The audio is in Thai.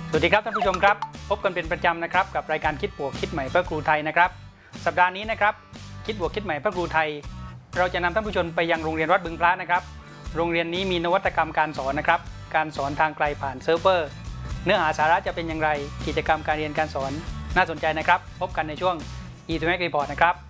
สวัสดีครับท่านผู้ชมครับพบกันเป็นประจำนะครับกับรายการคิดบวกคิดใหม่เพื่อครูไทยนะครับสัปดาห์นี้นะครับคิดบวกคิดใหม่เพื่อครูไทยเราจะนำท่านผู้ชมไปยังโรงเรียนวัดบึงพระนะครับโรงเรียนนี้มีนวัตกรรมการสอนนะครับการสอนทางไกลผ่านเซิร์ฟเวอร์เนื้อหาสาระจะเป็นอย่างไรกิจกรรมการเรียนการสอนน่าสนใจนะครับพบกันในช่วง e2mac Report นะครับ